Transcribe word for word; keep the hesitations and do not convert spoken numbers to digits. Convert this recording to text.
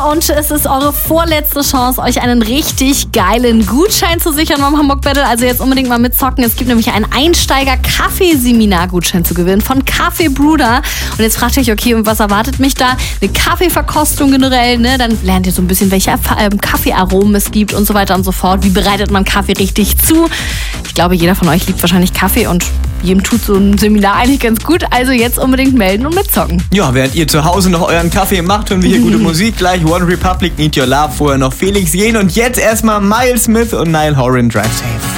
und es ist eure vorletzte Chance, euch einen richtig geilen Gutschein zu sichern beim Hamburg Battle. Also jetzt unbedingt mal mitzocken. Es gibt nämlich einen Einsteiger-Kaffeeseminar-Gutschein zu gewinnen von Kaffee Bruder. Und jetzt fragt ihr euch, okay, und was erwartet mich da? Eine Kaffeeverkostung generell, ne? Dann lernt ihr so ein bisschen, welche ähm, Kaffeearomen es gibt und so weiter und so fort. Wie bereitet man Kaffee richtig zu? Ich glaube, jeder von euch liebt wahrscheinlich Kaffee und jedem tut so ein Seminar eigentlich ganz gut. Also jetzt unbedingt melden und mitzocken. Ja, während ihr zu Hause noch euren Kaffee macht, hören wir hier gute Musik. Gleich One Republic, Need Your Love, vorher noch Felix Jähn und jetzt erstmal Miles Smith und Niall Horan, Drive Safe.